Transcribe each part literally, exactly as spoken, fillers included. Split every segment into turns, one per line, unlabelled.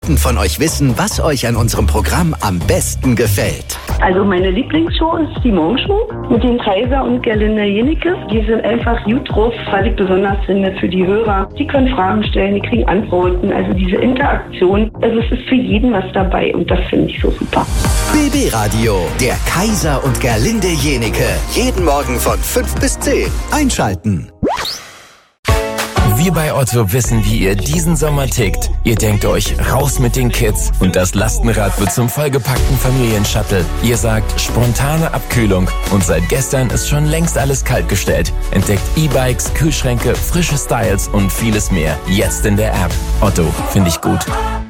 jeden von euch wissen, was euch an unserem Programm am besten gefällt.
Also meine Lieblingsshow ist die Morgenshow mit dem Kaiser und Gerlinde Jenecke. Die sind einfach gut drauf, was ich besonders finde für die Hörer. Die können Fragen stellen, die kriegen Antworten. Also diese Interaktion, also es ist für jeden was dabei und das finde ich so super.
B B Radio, der Kaiser und Gerlinde Jenecke. Jeden Morgen von fünf bis zehn. Einschalten.
Wir bei Otto wissen, wie ihr diesen Sommer tickt. Ihr denkt euch, raus mit den Kids und das Lastenrad wird zum vollgepackten Familienshuttle. Ihr sagt, spontane Abkühlung und seit gestern ist schon längst alles kaltgestellt. Entdeckt E-Bikes, Kühlschränke, frische Styles und vieles mehr. Jetzt in der App. Otto, finde ich gut.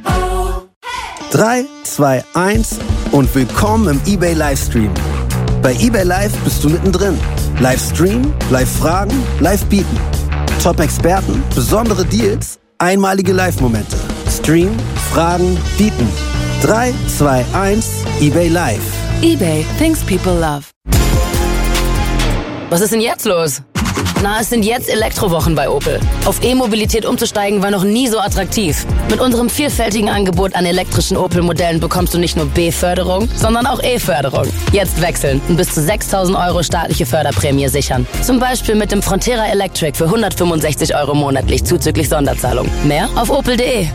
drei, zwei, eins und willkommen im eBay Livestream. Bei eBay Live bist du mittendrin. Livestream, Live-Fragen, Live-Bieten. Top-Experten, besondere Deals, einmalige Live-Momente. Stream, Fragen, Bieten. drei, zwei, eins, eBay Live.
eBay, things people love. Was ist denn jetzt los? Na, es sind jetzt Elektrowochen bei Opel. Auf E-Mobilität umzusteigen war noch nie so attraktiv. Mit unserem vielfältigen Angebot an elektrischen Opel-Modellen bekommst du nicht nur B-Förderung, sondern auch E-Förderung. Jetzt wechseln und bis zu sechstausend Euro staatliche Förderprämie sichern. Zum Beispiel mit dem Frontera Electric für hundertfünfundsechzig Euro monatlich zuzüglich Sonderzahlung. Mehr auf opel punkt de.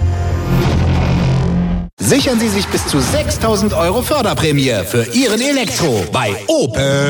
Sichern Sie sich bis zu sechstausend Euro Förderprämie für Ihren Elektro bei Opel.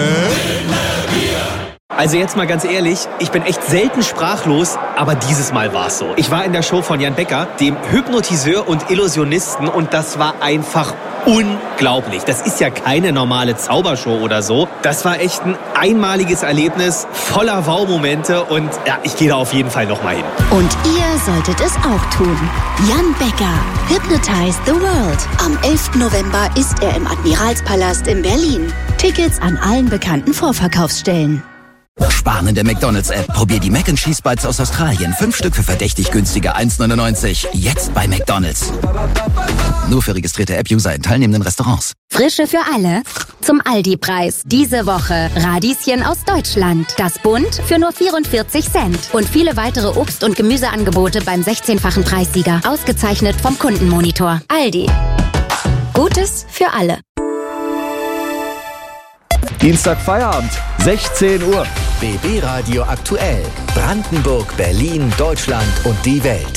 Also jetzt mal ganz ehrlich, ich bin echt selten sprachlos, aber dieses Mal war es so. Ich war in der Show von Jan Becker, dem Hypnotiseur und Illusionisten, und das war einfach unglaublich. Das ist ja keine normale Zaubershow oder so. Das war echt ein einmaliges Erlebnis, voller Wow-Momente, und ja, ich gehe da auf jeden Fall nochmal hin.
Und ihr solltet es auch tun. Jan Becker, Hypnotize the World. Am elften November ist er im Admiralspalast in Berlin. Tickets an allen bekannten Vorverkaufsstellen.
Sparen in der McDonalds-App. Probier die Mac and Cheese Bites aus Australien. Fünf Stück für verdächtig günstige eins neunundneunzig. Jetzt bei McDonalds. Nur für registrierte App-User in teilnehmenden Restaurants.
Frische für alle. Zum Aldi-Preis. Diese Woche Radieschen aus Deutschland. Das Bund für nur vierundvierzig Cent. Und viele weitere Obst- und Gemüseangebote beim sechzehnfachen Preissieger. Ausgezeichnet vom Kundenmonitor. Aldi. Gutes für alle.
Dienstag Feierabend, sechzehn Uhr.
B B Radio aktuell. Brandenburg, Berlin, Deutschland und die Welt.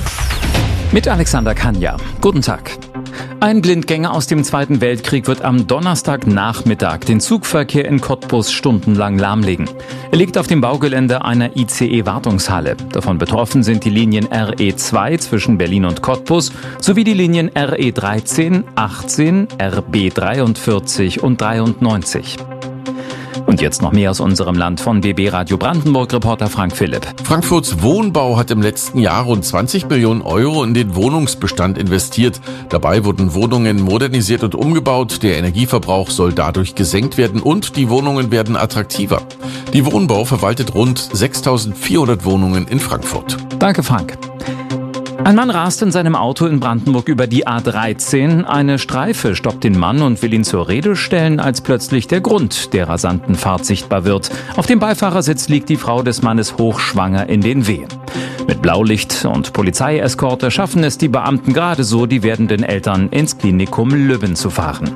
Mit Alexander Kanja. Guten Tag. Ein Blindgänger aus dem Zweiten Weltkrieg wird am Donnerstagnachmittag den Zugverkehr in Cottbus stundenlang lahmlegen. Er liegt auf dem Baugelände einer I C E-Wartungshalle. Davon betroffen sind die Linien R E zwei zwischen Berlin und Cottbus sowie die Linien R E dreizehn, achtzehn, R B dreiundvierzig und dreiundneunzig. Und jetzt noch mehr aus unserem Land von B B Radio Brandenburg-Reporter Frank Philipp.
Frankfurts Wohnbau hat im letzten Jahr rund zwanzig Millionen Euro in den Wohnungsbestand investiert. Dabei wurden Wohnungen modernisiert und umgebaut. Der Energieverbrauch soll dadurch gesenkt werden und die Wohnungen werden attraktiver. Die Wohnbau verwaltet rund sechstausendvierhundert Wohnungen in Frankfurt.
Danke, Frank. Ein Mann rast in seinem Auto in Brandenburg über die A dreizehn. Eine Streife stoppt den Mann und will ihn zur Rede stellen, als plötzlich der Grund der rasanten Fahrt sichtbar wird. Auf dem Beifahrersitz liegt die Frau des Mannes hochschwanger in den Wehen. Mit Blaulicht und Polizeieskorte schaffen es die Beamten gerade so, die werdenden Eltern ins Klinikum Lübben zu fahren.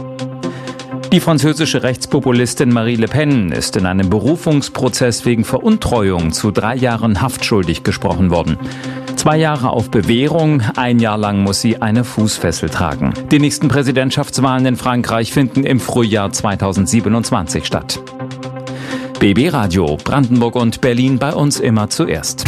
Die französische Rechtspopulistin Marie Le Pen ist in einem Berufungsprozess wegen Veruntreuung zu drei Jahren Haft schuldig gesprochen worden. Zwei Jahre auf Bewährung, ein Jahr lang muss sie eine Fußfessel tragen. Die nächsten Präsidentschaftswahlen in Frankreich finden im Frühjahr zweitausendsiebenundzwanzig statt. B B Radio, Brandenburg und Berlin, bei uns immer zuerst.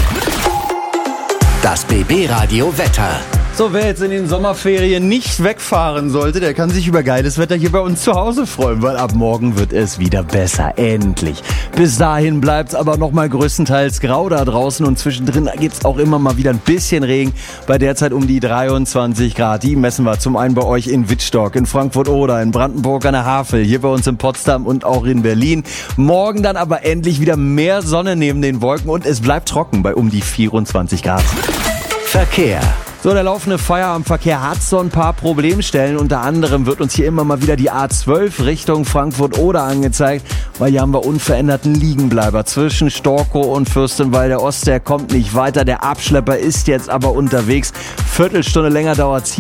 Das B B Radio Wetter.
So, wer jetzt in den Sommerferien nicht wegfahren sollte, der kann sich über geiles Wetter hier bei uns zu Hause freuen, weil ab morgen wird es wieder besser, endlich. Bis dahin bleibt es aber noch mal größtenteils grau da draußen und zwischendrin gibt es auch immer mal wieder ein bisschen Regen, bei derzeit um die dreiundzwanzig Grad. Die messen wir zum einen bei euch in Wittstock, in Frankfurt-Oder, in Brandenburg an der Havel, hier bei uns in Potsdam und auch in Berlin. Morgen dann aber endlich wieder mehr Sonne neben den Wolken und es bleibt trocken bei um die vierundzwanzig Grad.
Verkehr.
So, der laufende Feierabendverkehr hat so ein paar Problemstellen. Unter anderem wird uns hier immer mal wieder die A zwölf Richtung Frankfurt-Oder angezeigt, weil hier haben wir unveränderten Liegenbleiber zwischen Storkow und Fürstenwalde Ost. Der kommt nicht weiter. Der Abschlepper ist jetzt aber unterwegs. Viertelstunde länger dauert's hier.